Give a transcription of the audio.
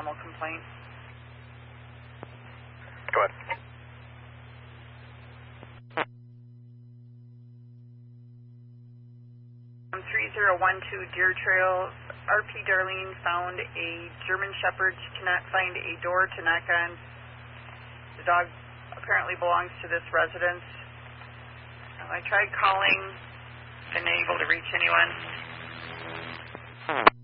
animal complaint. Go ahead. 3012 Deer Trail. RP Darlene found a German Shepherd. She cannot find a door to knock on. The dog apparently belongs to this residence. I tried calling, been able to reach anyone.